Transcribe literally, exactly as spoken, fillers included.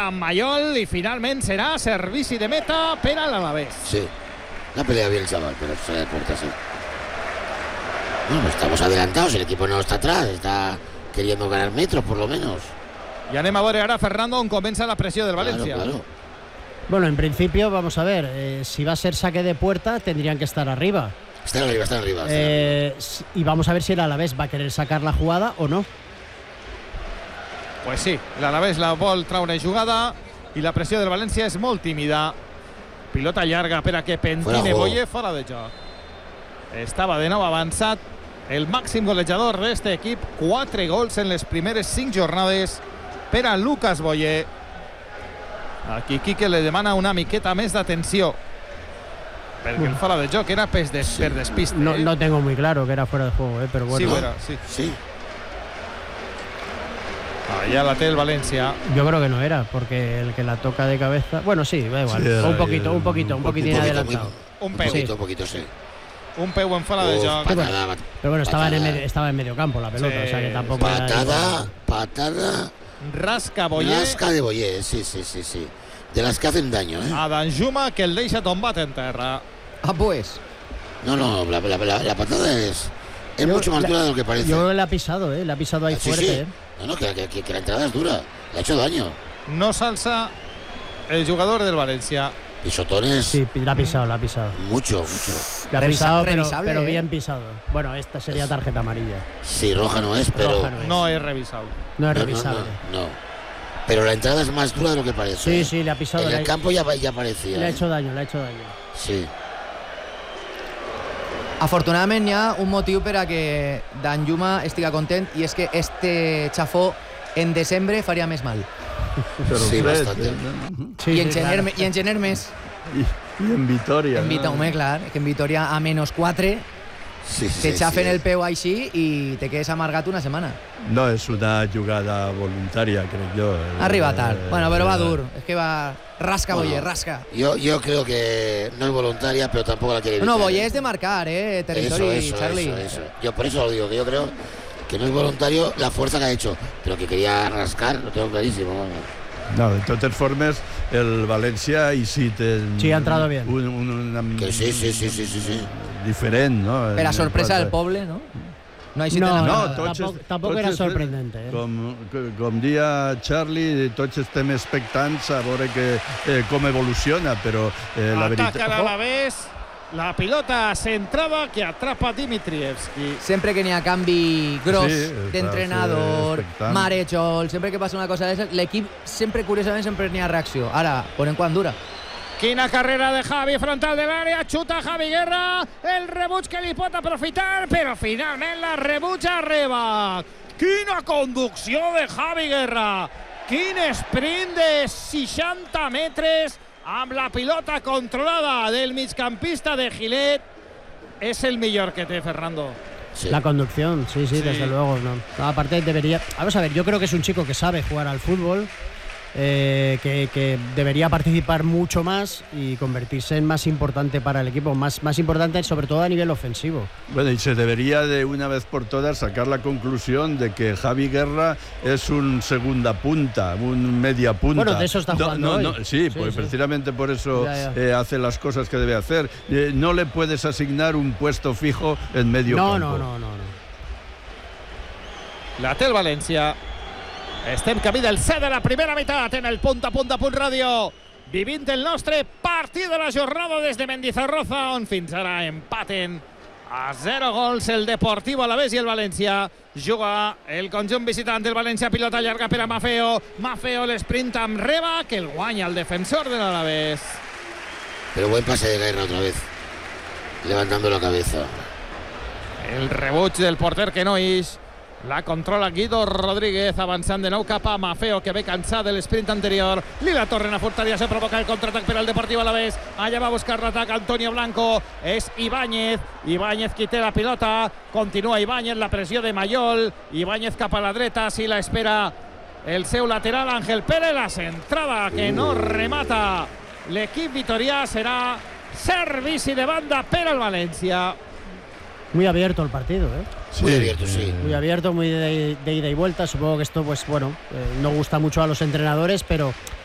amb Mayol i finalment serà servici de meta per a l'Alavés. Sí, la pelea bien el chaval, pero se da cuenta, sí. Bueno, estamos adelantados, el equipo no está atrás, está queriendo ganar metros por lo menos. I anem a veure ara, Fernando, on comença la pressió del València. Claro, claro. Bueno, en principio, vamos a ver, eh, si va a ser saque de puerta, tendrían que estar arriba. Están arriba, están arriba. Están Eh, arriba. y vamos a ver si el Alavés va a querer sacar la jugada o no. Pues sí, l'Alavés la vol traure jugada i la pressió del València és molt tímida. Pilota llarga per a que pentine Boye, fora de joc. Estava de nou avançat el màxim golejador d'este equip, quatre gols en les primeres cinc jornades per a Lucas Boye. Aquí Quique le demana una miqueta més d'atenció perquè el fora de joc era per, des, sí. per despiste. No, eh? no tengo muy claro que era fuera de juego, ¿eh? Pero bueno. Sí, bueno, sí. Sí. Allá la té el València. Yo creo que no era, porque el que la toca de cabeza. Bueno, sí, da igual. Sí, un poquito, un poquito, un, Un poquitín poquito, adelantado. Un Un peu. poquito, un poquito, sí. Un peu en fora de Uf, joc. patada, pat- Pero bueno, estaba en, el patada. medio, estaba en medio campo la pelota, Sí, o sea que tampoco era Patada, igual. patada. Rasca Boye Lasca de Boye, sí, sí, sí, sí. De las que hacen daño, ¿eh? a Danjuma, que el deixa tombat en terra. Ah, pues. No, no, la, la, la, la patada es, es Yo- mucho más la- dura de lo que parece. Yo creo que le ha pisado, ¿eh? Le ha pisado ahí Sí, fuerte, sí. ¿eh? No, no, que, que, que la entrada es dura. Le ha hecho daño. No s'alça el jugador del València. Pisotones, Sí, la ha pisado, la ha pisado. mucho, mucho. La ha Revisa- pisado, pero, revisable, pero ¿eh? bien pisado. Bueno, esta sería tarjeta amarilla. Sí, roja no es, pero... Roja no es. No és revisable. No es no, no, revisable. no, no. Pero la entrada es más dura de lo que parece. Sí, ¿eh? sí, le ha pisado. En le el ha- campo ya, ya parecía. Le ha ¿eh? hecho daño, le ha hecho daño. Sí. Afortunadament hi ha un motiu per a que Danjuma estiga content i és que este xafó en desembre faria més mal. Pero Sí, fred, bastante. eh, ¿no? Sí, I, sí, en gener, claro. me- I en gener més. Y, y en Vitoria. En Vita, ¿no? home, clar, que en Vitoria a menos quatre Sí, sí, te sí, xafen sí. el peu així i te quedes amargat una setmana. No es una jugada voluntaria, creo yo. Arriba tard. Eh, Bueno, però va eh, dur. És que va... Rasca, Bueno, Boye, rasca. Yo, yo creo que no es voluntaria, pero tampoco la quiere evitar. No, Boye ¿eh? es de marcar, eh, Eso, territori, eso, Charlie. eso, eso. Yo por eso lo digo, que yo creo que no es voluntario la fuerza que ha hecho, pero que quería rascar, lo tengo clarísimo. vamos. No, de totes formes, el València i sí té Sí, ha entrado bien. Un, un, una, Que sí, sí, sí, sí, sí, sí. diferent, no? Per a En sorpresa quant del a- poble, no? No, així No, tenen- no, No, tots tampoc, est- tampoc tots era estem- sorprendente. Eh? Com, com dia Charlie, tots estem expectants a veure que, eh, com evoluciona, però eh, la veritat... Ataca l'Alavés. La pilota centrada que atrapa Dimitrievski. Sempre que n'hi ha canvi gros Sí, està d'entrenador, expectant. marejol, sempre que passa una cosa d'aquestes, l'equip sempre, curiosament, sempre n'hi ha reacció. Ara, veurem quan dura. Quina carrera de Javi, frontal de l'àrea, xuta Javi Guerra, el rebuig que li pot aprofitar, però finalment la rebutja Reba. Quina conducció de Javi Guerra, quin sprint de seixanta metres amb la pilota controlada del migcampista de Gilet. És el millor que té Fernando. Sí. La conducción, sí, sí, Sí. desde luego. No. No, aparte debería... Vamos a ver, yo creo que es un chico que sabe jugar al fútbol, eh, que, que debería participar mucho más y convertirse en más importante para el equipo, más, más importante sobre todo a nivel ofensivo. Bueno, y se debería de una vez por todas sacar la conclusión de que Javi Guerra es un segunda punta, un media punta. Bueno, de eso está No, jugando no, hoy. no, sí, Sí, pues sí. precisamente por eso Ya, ya. eh, hace las cosas que debe hacer. Eh, no le puedes asignar un puesto fijo en medio No, campo. no, no, no, no. La té el València. Estem camí del set de la primera meitat en el punt a punt a punt ràdio. Vivint el nostre partit de la jornada des de Mendizorroza, on fins ara empaten a zero gols el Deportivo Alavés i el València. Juga el conjunt visitant del València, pilota llarga per a Mafeo. Mafeo l'esprint amb Reba, que el guanya el defensor de l'Alavés. Pero buen pase de Guerra otra vez, levantando la cabeza. El rebuig del porter que no ix. La controla Guido Rodríguez, avançant de nou cap a Mafeo, que ve cansat de l'esprint anterior. Li la tornen a furtar, ja se provoca el contraatac per al Deportivo Alavés. Allà va a buscar l'atac Antonio Blanco. És Ibáñez. Ibáñez qui té la pilota. Continua Ibáñez, la pressió de Mayol. Ibáñez cap a la dreta, si la espera el seu lateral Ángel Pérez. La centrada que no remata l'equip vitorià, serà servici de banda per al València. Muy abierto el partido, ¿eh? Muy abierto, sí. Muy abierto, muy de, de ida y vuelta. Supongo que esto, pues bueno, eh, no gusta mucho a los entrenadores, pero